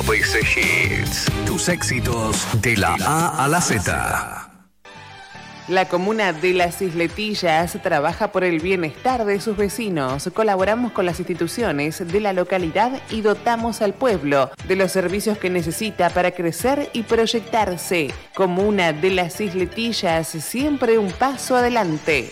ABC Hits. Tus éxitos de la A a la Z. La comuna de Las Isletillas trabaja por el bienestar de sus vecinos. Colaboramos con las instituciones de la localidad y dotamos al pueblo de los servicios que necesita para crecer y proyectarse. Comuna de Las Isletillas, siempre un paso adelante.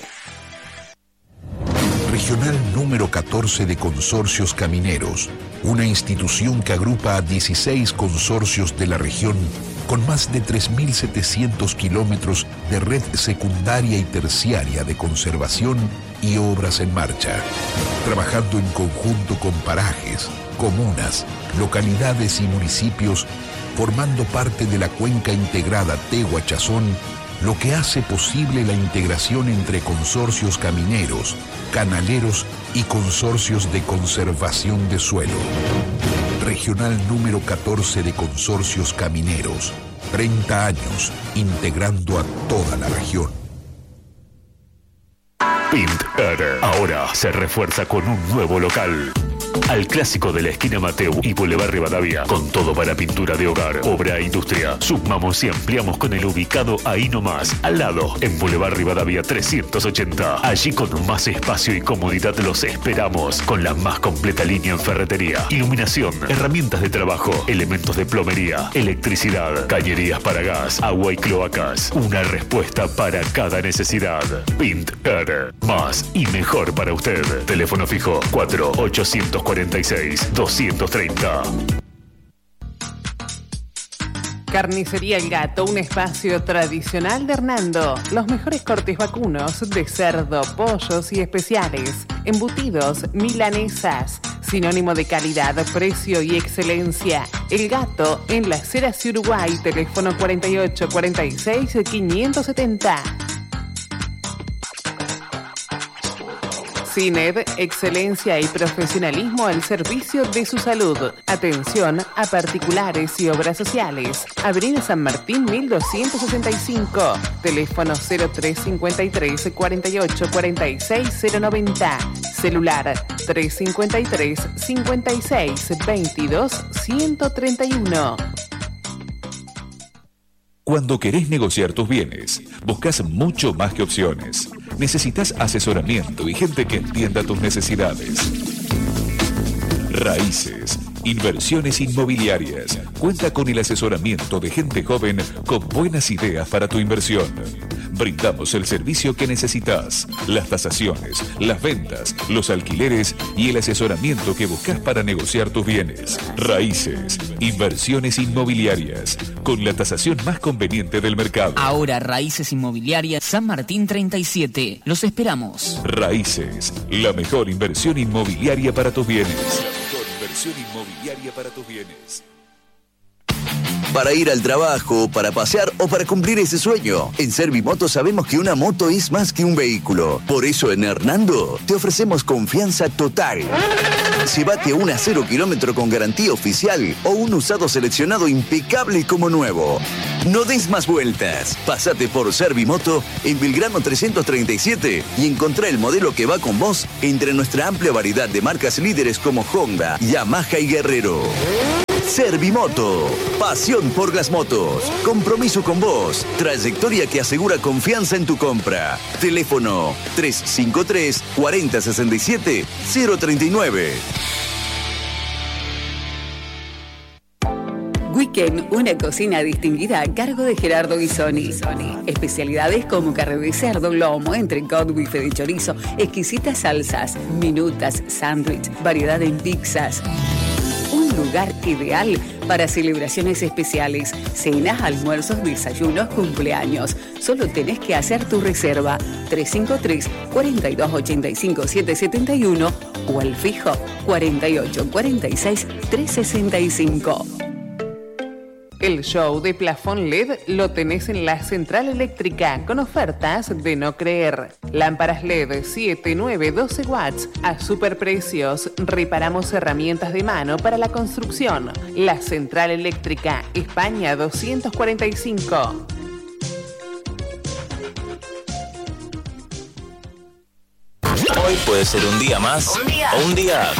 Regional número 14 de Consorcios Camineros, una institución que agrupa a 16 consorcios de la región con más de 3.700 kilómetros de red secundaria y terciaria de conservación y obras en marcha, trabajando en conjunto con parajes, comunas, localidades y municipios, formando parte de la cuenca integrada Tehuachazón, lo que hace posible la integración entre consorcios camineros, canaleros y consorcios de conservación de suelo. Regional número 14 de Consorcios Camineros, 30 años integrando a toda la región. Pint Air ahora se refuerza con un nuevo local. Al clásico de la esquina Mateu y Boulevard Rivadavia, con todo para pintura de hogar, obra e industria. Sumamos y ampliamos con el ubicado ahí nomás, al lado, en Boulevard Rivadavia 380. Allí con más espacio y comodidad los esperamos, con la más completa línea en ferretería, iluminación, herramientas de trabajo, elementos de plomería, electricidad, cañerías para gas, agua y cloacas. Una respuesta para cada necesidad. Pint Air, más y mejor para usted. Teléfono fijo 4846-230. Carnicería El Gato, un espacio tradicional de Hernando. Los mejores cortes vacunos de cerdo, pollos y especiales. Embutidos, milanesas. Sinónimo de calidad, precio y excelencia. El Gato en Las Heras y Uruguay. Teléfono 4846-570. CINED, excelencia y profesionalismo al servicio de su salud. Atención a particulares y obras sociales. Avenida San Martín 1265. Teléfono 0353 48 46 090. Celular 353 56 22 131. Cuando querés negociar tus bienes, buscas mucho más que opciones. Necesitas asesoramiento y gente que entienda tus necesidades. Raíces, Inversiones Inmobiliarias. Cuenta con el asesoramiento de gente joven con buenas ideas para tu inversión. Brindamos el servicio que necesitas, las tasaciones, las ventas, los alquileres y el asesoramiento que buscas para negociar tus bienes. Raíces, Inversiones Inmobiliarias, con la tasación más conveniente del mercado. Ahora Raíces Inmobiliarias San Martín 37. Los esperamos. Raíces, la mejor inversión inmobiliaria para tus bienes. La mejor inversión inmobiliaria para tus bienes. Para ir al trabajo, para pasear o para cumplir ese sueño. En Servimoto sabemos que una moto es más que un vehículo. Por eso en Hernando te ofrecemos confianza total. Llévate una 0 kilómetro con garantía oficial o un usado seleccionado impecable como nuevo. No des más vueltas. Pásate por Servimoto en Belgrano 337 y encontrá el modelo que va con vos entre nuestra amplia variedad de marcas líderes como Honda, Yamaha y Guerrero. Servimoto, pasión por las motos, compromiso con vos, trayectoria que asegura confianza en tu compra. Teléfono 353 4067 039. Weekend, una cocina distinguida a cargo de Gerardo Guisoni. Especialidades como carne de cerdo, lomo, entrecot, bife de chorizo, exquisitas salsas, minutas, sándwich, variedad en pizzas. Un lugar ideal para celebraciones especiales, cenas, almuerzos, desayunos, cumpleaños. Solo tenés que hacer tu reserva 353-4285-771 o al fijo 4846-365. El show de plafón LED lo tenés en la Central Eléctrica con ofertas de no creer. Lámparas LED 7, 9, 12 watts a superprecios. Reparamos herramientas de mano para la construcción. La Central Eléctrica, España 245. Hoy puede ser un día más o un día